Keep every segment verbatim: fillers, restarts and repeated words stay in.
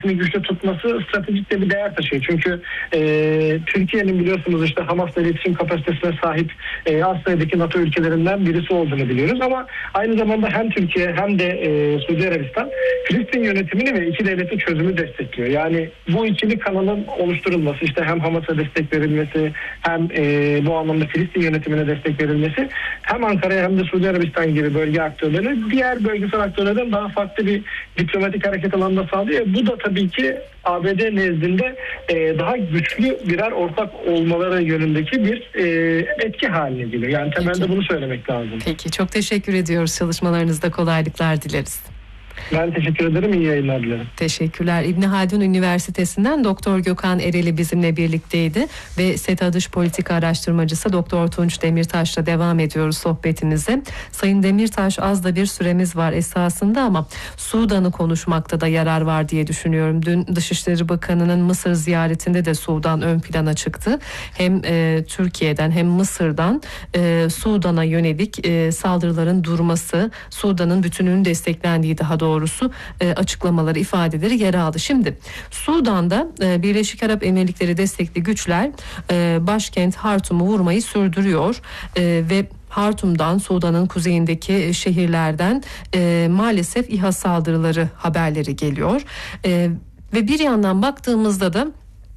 güçlü tutması stratejik de bir değer taşıyor. Çünkü e, Türkiye'nin biliyorsunuz işte Hamas'la iletişim kapasitesine sahip e, Asya'daki NATO ülkelerinden birisi olduğunu biliyoruz ama aynı zamanda hem Türkiye hem de e, Suudi Arabistan Filistin yönetimini ve iki devletli çözümü destekliyor. Yani bu ikili kanalın oluşturulması, işte hem Hamas'a destek verilmesi hem e, bu anlamda Filistin yönetimine destek verilmesi hem Ankara'ya hem de Suudi Arabistan gibi bölge aktörlerine diğer bölgesel aktörlerden daha farklı bir diplomatik hareket alanında sağlıyor. Bu da tabii ki A B D nezdinde e, daha güçlü birer ortak olmaları yönündeki bir e, etki haline geliyor. Yani temelde Peki. bunu söylemek lazım. Peki, çok teşekkür ediyoruz. Çalışmalarınızda kolaylıklar dileriz. Ben teşekkür ederim. İyi yayınlar dilerim. Teşekkürler. İbn Haldun Üniversitesi'nden Doktor Gökhan Ereli bizimle birlikteydi ve SETA Dış Politika Araştırmacısı Doktor Tunç Demirtaş'la devam ediyoruz sohbetimize. Sayın Demirtaş, az da bir süremiz var esasında ama Sudan'ı konuşmakta da yarar var diye düşünüyorum. Dün Dışişleri Bakanı'nın Mısır ziyaretinde de Sudan ön plana çıktı. Hem e, Türkiye'den hem Mısır'dan e, Sudan'a yönelik e, saldırıların durması, Sudan'ın bütününün desteklendiği daha doğrusu e, açıklamaları, ifadeleri yer aldı. Şimdi Sudan'da e, Birleşik Arap Emirlikleri destekli güçler e, başkent Hartum'u vurmayı sürdürüyor e, ve Hartum'dan, Sudan'ın kuzeyindeki şehirlerden e, maalesef İHA saldırıları haberleri geliyor. E, ve bir yandan baktığımızda da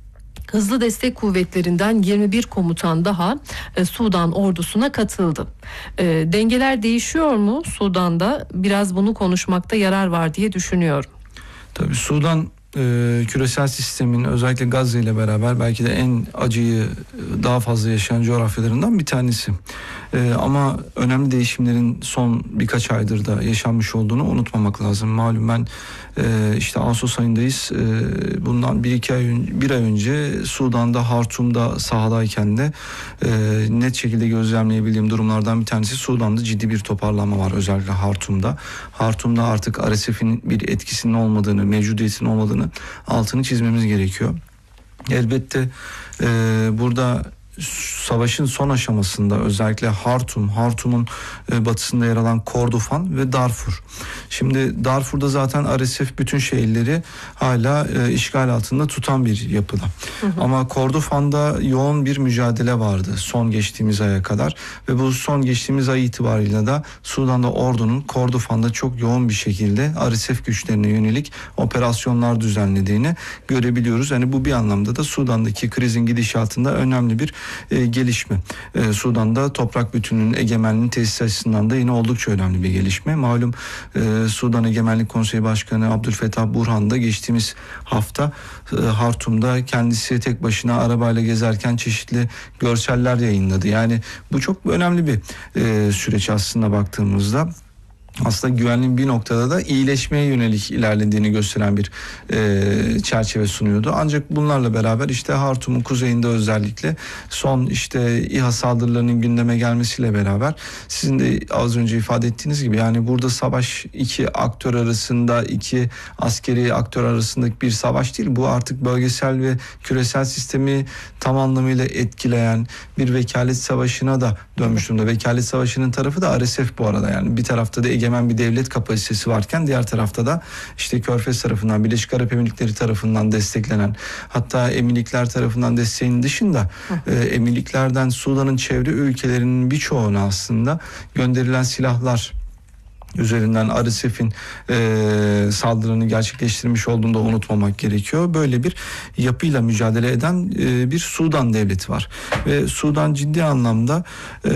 Hızlı Destek Kuvvetlerinden yirmi bir komutan daha e, Sudan ordusuna katıldı. E, dengeler değişiyor mu Sudan'da? Biraz bunu konuşmakta yarar var diye düşünüyorum. Tabii Sudan e, küresel sistemin özellikle Gazze ile beraber belki de en acıyı daha fazla yaşayan coğrafyalarından bir tanesi. E, ama önemli değişimlerin son birkaç aydır da yaşanmış olduğunu unutmamak lazım. Malum ben e, işte Ağustos ayındayız. E, bundan bir iki ay önce, bir ay önce Sudan'da Hartum'da sahadayken de e, net şekilde gözlemleyebildiğim durumlardan bir tanesi Sudan'da ciddi bir toparlanma var, özellikle Hartum'da. Hartum'da artık R S F'in bir etkisinin olmadığını, mevcudiyetinin olmadığını altını çizmemiz gerekiyor. Elbette e, burada savaşın son aşamasında özellikle Hartum, Hartum'un e, batısında yer alan Kordofan ve Darfur. Şimdi Darfur'da zaten R S F bütün şehirleri hala e, işgal altında tutan bir yapıda. Hı hı. Ama Kordofan'da yoğun bir mücadele vardı son geçtiğimiz aya kadar ve bu son geçtiğimiz ay itibariyle de Sudan'da ordunun Kordofan'da çok yoğun bir şekilde R S F güçlerine yönelik operasyonlar düzenlediğini görebiliyoruz. Yani bu bir anlamda da Sudan'daki krizin gidişatında önemli bir E, gelişme. E, Sudan'da toprak bütünlüğünün, egemenliğinin tesis açısından da yine oldukça önemli bir gelişme. Malum e, Sudan Egemenlik Konseyi Başkanı Abdülfettah Burhan da geçtiğimiz hafta e, Hartum'da kendisi tek başına arabayla gezerken çeşitli görseller yayınladı. Yani bu çok önemli bir e, süreç aslında baktığımızda. Aslında güvenliğin bir noktada da iyileşmeye yönelik ilerlediğini gösteren bir e, çerçeve sunuyordu. Ancak bunlarla beraber işte Hartum'un kuzeyinde özellikle son işte İHA saldırılarının gündeme gelmesiyle beraber sizin de az önce ifade ettiğiniz gibi yani burada savaş iki aktör arasında, iki askeri aktör arasındaki bir savaş değil. Bu artık bölgesel ve küresel sistemi tam anlamıyla etkileyen bir vekalet savaşına da dönmüş durumda. Vekalet savaşının tarafı da R S F bu arada, yani bir tarafta da egemen bir devlet kapasitesi varken diğer tarafta da işte Körfez tarafından, Birleşik Arap Emirlikleri tarafından desteklenen, hatta emirlikler tarafından desteğin dışında e, emirliklerden Sudan'ın çevre ülkelerinin birçoğuna aslında gönderilen silahlar üzerinden R S F'in e, saldırını gerçekleştirmiş olduğunu da unutmamak gerekiyor. Böyle bir yapıyla mücadele eden e, bir Sudan devleti var. Ve Sudan ciddi anlamda e,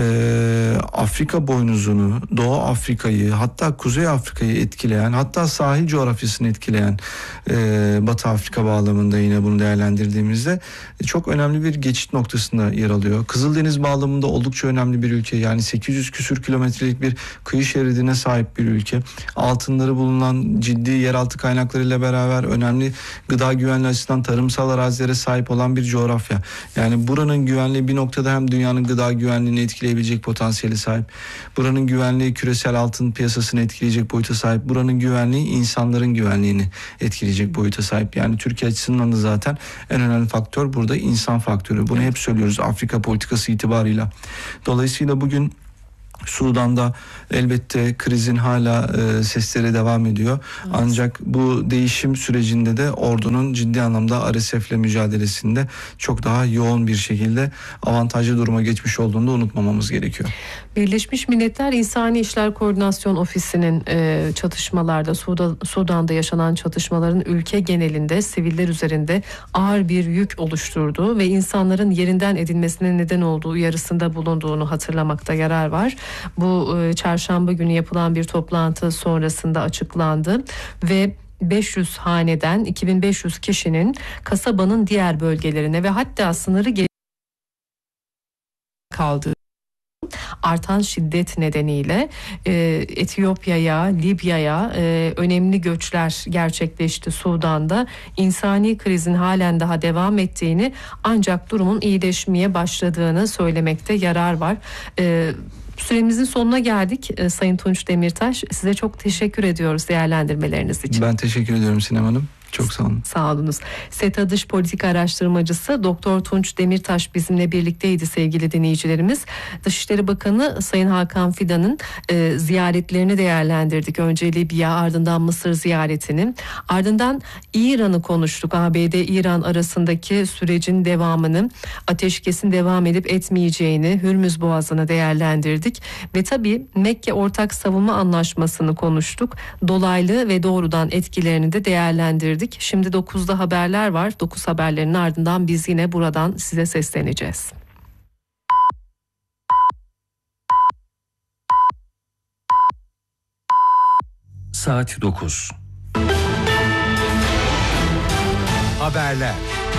Afrika boynuzunu, Doğu Afrika'yı, hatta Kuzey Afrika'yı etkileyen, hatta sahil coğrafyasını etkileyen e, Batı Afrika bağlamında yine bunu değerlendirdiğimizde e, çok önemli bir geçit noktasında yer alıyor. Kızıldeniz bağlamında oldukça önemli bir ülke. Yani sekiz yüz küsür kilometrelik bir kıyı şeridine sahip bir ülke. Altınları bulunan, ciddi yeraltı kaynaklarıyla beraber önemli gıda güvenliği açısından tarımsal arazilere sahip olan bir coğrafya. Yani buranın güvenliği bir noktada hem dünyanın gıda güvenliğini etkileyebilecek potansiyeli sahip. Buranın güvenliği küresel altın piyasasını etkileyecek boyuta sahip. Buranın güvenliği insanların güvenliğini etkileyecek boyuta sahip. Yani Türkiye açısından da zaten en önemli faktör burada insan faktörü. Bunu hep söylüyoruz Afrika politikası itibarıyla. Dolayısıyla bugün Sudan'da elbette krizin hala e, sesleri devam ediyor. Evet. Ancak bu değişim sürecinde de ordunun ciddi anlamda R S F'le mücadelesinde çok daha yoğun bir şekilde avantajlı duruma geçmiş olduğunu da unutmamamız gerekiyor. Birleşmiş Milletler İnsani İşler Koordinasyon Ofisi'nin e, çatışmalarda Sudan, Sudan'da yaşanan çatışmaların ülke genelinde siviller üzerinde ağır bir yük oluşturduğu ve insanların yerinden edilmesine neden olduğu uyarısında bulunduğunu hatırlamakta yarar var. Bu e, çarşamba günü yapılan bir toplantı sonrasında açıklandı ve beş yüz haneden iki bin beş yüz kişinin kasabanın diğer bölgelerine ve hatta sınırı geçip kaldığı artan şiddet nedeniyle e, Etiyopya'ya, Libya'ya e, önemli göçler gerçekleşti Sudan'da. İnsani krizin halen daha devam ettiğini ancak durumun iyileşmeye başladığını söylemekte yarar var. E, Süremizin sonuna geldik e, Sayın Tunç Demirtaş. Size çok teşekkür ediyoruz değerlendirmeleriniz için. Ben teşekkür ediyorum Sinem Hanım. Çok sağ olun. Sağ olunuz. SETA Dış Politika Araştırmacısı Doktor Tunç Demirtaş bizimle birlikteydi sevgili dinleyicilerimiz. Dışişleri Bakanı Sayın Hakan Fidan'ın e, ziyaretlerini değerlendirdik. Önce Libya, ardından Mısır ziyaretini, ardından İran'ı konuştuk. A B D-İran arasındaki sürecin devamını, ateşkesin devam edip etmeyeceğini, Hürmüz Boğazı'nı değerlendirdik. Ve tabii Mekke Ortak Savunma Anlaşması'nı konuştuk. Dolaylı ve doğrudan etkilerini de değerlendirdik. Şimdi dokuzda haberler var. dokuz haberlerin ardından biz yine buradan size sesleneceğiz. Saat dokuz. Haberler.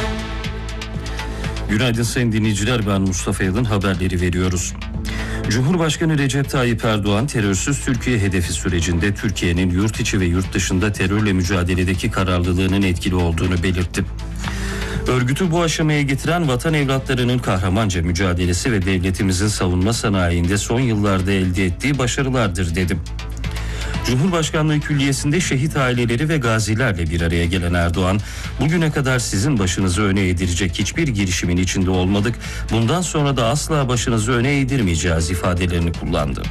Günaydın sayın dinleyiciler, ben Mustafa Yalın, haberleri veriyoruz. Cumhurbaşkanı Recep Tayyip Erdoğan terörsüz Türkiye hedefi sürecinde Türkiye'nin yurt içi ve yurt dışında terörle mücadeledeki kararlılığının etkili olduğunu belirtti. Örgütü bu aşamaya getiren vatan evlatlarının kahramanca mücadelesi ve devletimizin savunma sanayinde son yıllarda elde ettiği başarılardır dedi. Cumhurbaşkanlığı Külliyesi'nde şehit aileleri ve gazilerle bir araya gelen Erdoğan, bugüne kadar sizin başınızı öne eğdirecek hiçbir girişimin içinde olmadık, bundan sonra da asla başınızı öne eğdirmeyeceğiz ifadelerini kullandı.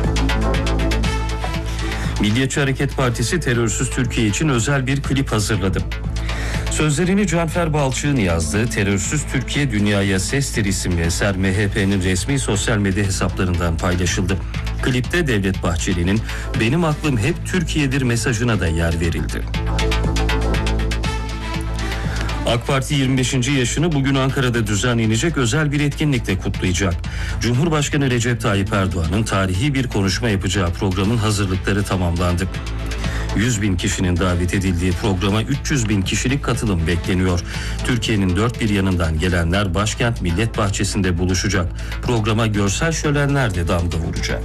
Milliyetçi Hareket Partisi terörsüz Türkiye için özel bir klip hazırladı. Sözlerini Canfer Balçık'ın yazdığı Terörsüz Türkiye Dünyaya Sestir isimli eser M H P'nin resmi sosyal medya hesaplarından paylaşıldı. Klipte Devlet Bahçeli'nin "Benim aklım hep Türkiye'dir" mesajına da yer verildi. AK Parti yirmi beşinci yaşını bugün Ankara'da düzenlenecek özel bir etkinlikle kutlayacak. Cumhurbaşkanı Recep Tayyip Erdoğan'ın tarihi bir konuşma yapacağı programın hazırlıkları tamamlandı. yüz bin kişinin davet edildiği programa üç yüz bin kişilik katılım bekleniyor. Türkiye'nin dört bir yanından gelenler başkent Millet Bahçesi'nde buluşacak. Programa görsel şölenler de damga vuracak.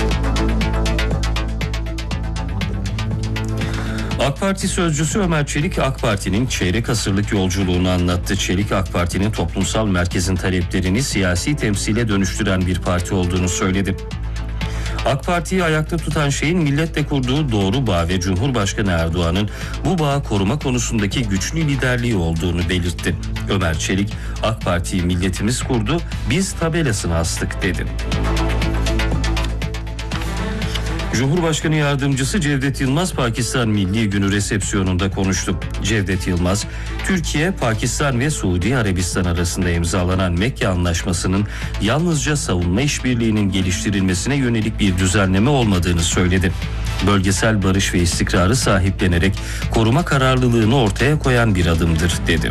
AK Parti sözcüsü Ömer Çelik, AK Parti'nin çeyrek asırlık yolculuğunu anlattı. Çelik, AK Parti'nin toplumsal merkezin taleplerini siyasi temsile dönüştüren bir parti olduğunu söyledi. AK Parti'yi ayakta tutan şeyin milletle kurduğu doğru bağ ve Cumhurbaşkanı Erdoğan'ın bu bağı koruma konusundaki güçlü liderliği olduğunu belirtti. Ömer Çelik, AK Parti'yi milletimiz kurdu, biz tabelasını astık dedi. Cumhurbaşkanı Yardımcısı Cevdet Yılmaz, Pakistan Milli Günü resepsiyonunda konuştu. Cevdet Yılmaz, Türkiye, Pakistan ve Suudi Arabistan arasında imzalanan Mekke Anlaşması'nın yalnızca savunma işbirliğinin geliştirilmesine yönelik bir düzenleme olmadığını söyledi. Bölgesel barış ve istikrarı sahiplenerek koruma kararlılığını ortaya koyan bir adımdır dedi.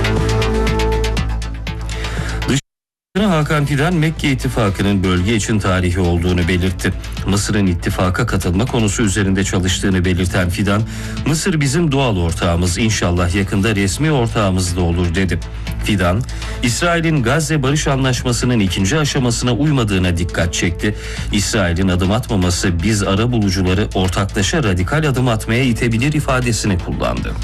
Hakan Fidan, Mekke İttifakı'nın bölge için tarihi olduğunu belirtti. Mısır'ın ittifaka katılma konusu üzerinde çalıştığını belirten Fidan, "Mısır bizim doğal ortağımız, inşallah yakında resmi ortağımız da olur" dedi. Fidan, İsrail'in Gazze Barış Anlaşması'nın ikinci aşamasına uymadığına dikkat çekti. İsrail'in adım atmaması biz arabulucuları ortaklaşa radikal adım atmaya itebilir ifadesini kullandı.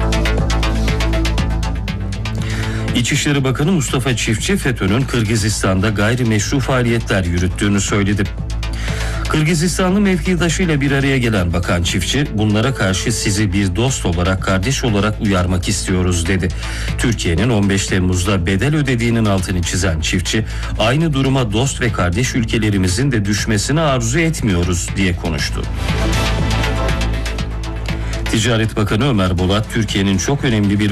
İçişleri Bakanı Mustafa Çiftçi, FETÖ'nün Kırgızistan'da gayrimeşru faaliyetler yürüttüğünü söyledi. Kırgızistanlı mevkidaşıyla bir araya gelen bakan çiftçi, bunlara karşı sizi bir dost olarak, kardeş olarak uyarmak istiyoruz dedi. Türkiye'nin on beş Temmuz'da bedel ödediğinin altını çizen çiftçi, aynı duruma dost ve kardeş ülkelerimizin de düşmesini arzu etmiyoruz diye konuştu. Ticaret Bakanı Ömer Bolat, Türkiye'nin çok önemli bir